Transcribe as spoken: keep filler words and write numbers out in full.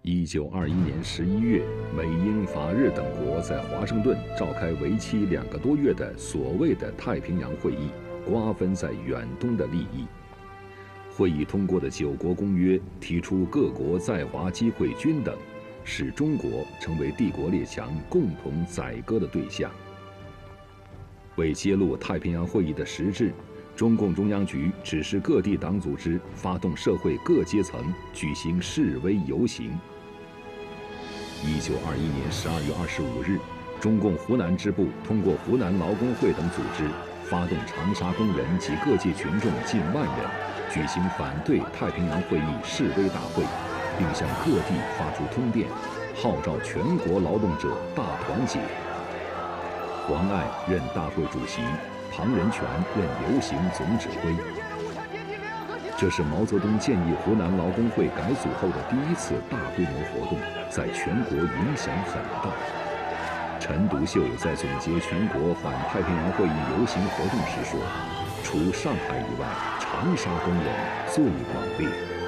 一九二一年十一月，美英法日等国在华盛顿召开为期两个多月的所谓的太平洋会议，瓜分在远东的利益。会议通过的九国公约提出各国在华机会均等，使中国成为帝国列强共同宰割的对象。为揭露太平洋会议的实质，中共中央局指示各地党组织发动社会各阶层举行示威游行。一九二一年十二月二十五日，中共湖南支部通过湖南劳工会等组织，发动长沙工人及各界群众近万人，举行反对太平洋会议示威大会，并向各地发出通电，号召全国劳动者大团结。黄爱任大会主席，庞仁权任游行总指挥。这是毛泽东建议湖南劳工会改组后的第一次大规模活动，在全国影响很大。陈独秀在总结全国反太平洋会议游行活动时说：“除上海以外，长沙工人最猛烈。”